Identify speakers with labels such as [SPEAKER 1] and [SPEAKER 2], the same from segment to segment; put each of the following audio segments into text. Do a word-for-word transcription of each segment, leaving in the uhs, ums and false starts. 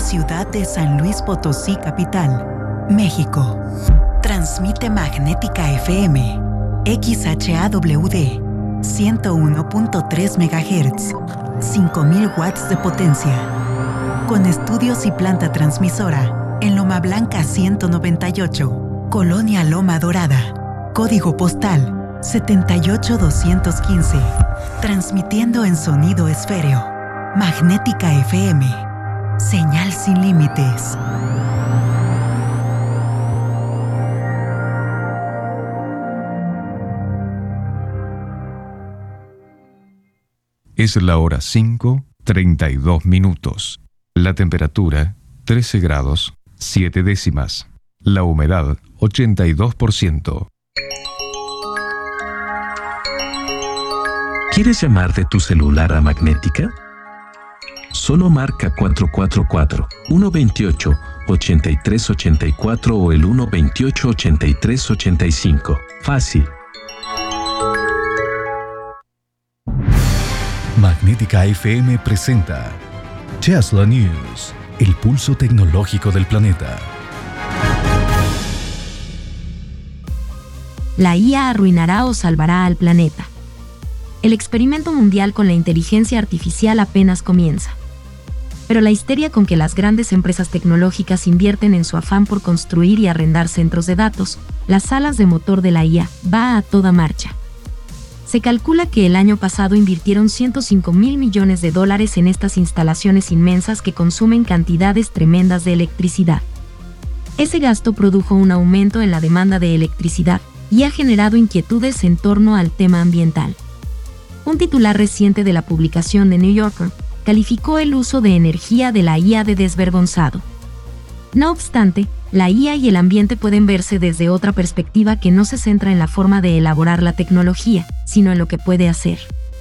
[SPEAKER 1] ciudad de San Luis Potosí, capital, México. Transmite Magnética F M, X H A W D, ciento uno punto tres megahertz, cinco mil watts de potencia. Con estudios y planta transmisora en Loma Blanca ciento noventa y ocho, Colonia Loma Dorada. Código postal setenta y ocho doscientos quince. Transmitiendo en sonido esféreo. Magnética F M. Señal sin límites.
[SPEAKER 2] Es la hora cinco, treinta y dos minutos. La temperatura, trece grados, siete décimas. La humedad, ochenta y dos por ciento.
[SPEAKER 3] ¿Quieres llamar de tu celular a Magnética? Solo marca cuatro cuatro cuatro, uno dos ocho, ocho tres ocho cuatro o el uno dos ocho, ocho tres ocho cinco. Fácil.
[SPEAKER 4] Magnética F M presenta Tesla News, el pulso tecnológico del planeta.
[SPEAKER 5] La I A arruinará o salvará al planeta. El experimento mundial con la inteligencia artificial apenas comienza. Pero la histeria con que las grandes empresas tecnológicas invierten en su afán por construir y arrendar centros de datos, las salas de motor de la I A, va a toda marcha. Se calcula que el año pasado invirtieron ciento cinco mil millones de dólares en estas instalaciones inmensas que consumen cantidades tremendas de electricidad. Ese gasto produjo un aumento en la demanda de electricidad y ha generado inquietudes en torno al tema ambiental. Un titular reciente de la publicación The New Yorker calificó el uso de energía de la I A de desvergonzado. No obstante, la I A y el ambiente pueden verse desde otra perspectiva que no se centra en la forma de elaborar la tecnología, sino en lo que puede hacer.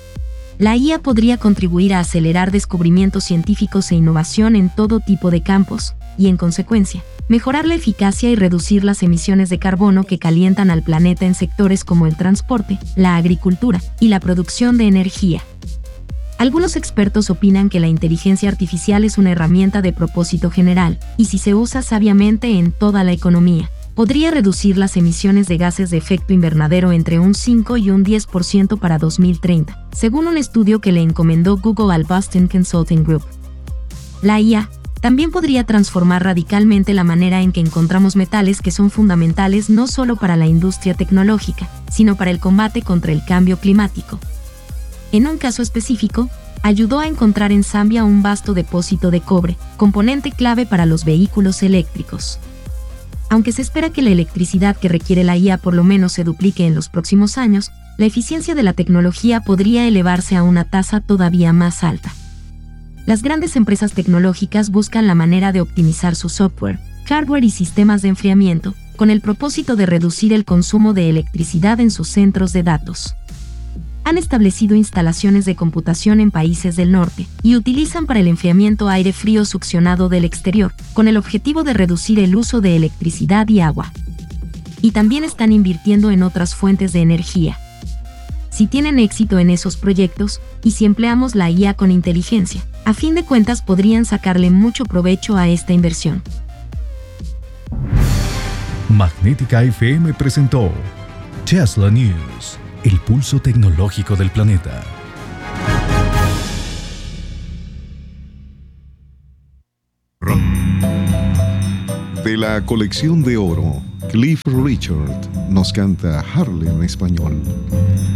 [SPEAKER 5] La I A podría contribuir a acelerar descubrimientos científicos e innovación en todo tipo de campos, y en consecuencia, mejorar la eficacia y reducir las emisiones de carbono que calientan al planeta en sectores como el transporte, la agricultura y la producción de energía. Algunos expertos opinan que la inteligencia artificial es una herramienta de propósito general, y si se usa sabiamente en toda la economía, podría reducir las emisiones de gases de efecto invernadero entre un cinco y un diez por ciento para dos mil treinta, según un estudio que le encomendó Google al Boston Consulting Group. La I A también podría transformar radicalmente la manera en que encontramos metales que son fundamentales no solo para la industria tecnológica, sino para el combate contra el cambio climático. En un caso específico, ayudó a encontrar en Zambia un vasto depósito de cobre, componente clave para los vehículos eléctricos. Aunque se espera que la electricidad que requiere la I A por lo menos se duplique en los próximos años, la eficiencia de la tecnología podría elevarse a una tasa todavía más alta. Las grandes empresas tecnológicas buscan la manera de optimizar su software, hardware y sistemas de enfriamiento, con el propósito de reducir el consumo de electricidad en sus centros de datos. Han establecido instalaciones de computación en países del norte y utilizan para el enfriamiento aire frío succionado del exterior, con el objetivo de reducir el uso de electricidad y agua. Y también están invirtiendo en otras fuentes de energía. Si tienen éxito en esos proyectos, y si empleamos la I A con inteligencia, a fin de cuentas podrían sacarle mucho provecho a esta inversión.
[SPEAKER 4] Magnética F M presentó Tesla News, el pulso tecnológico del planeta.
[SPEAKER 6] De la colección de oro, Cliff Richard nos canta Harlem en español.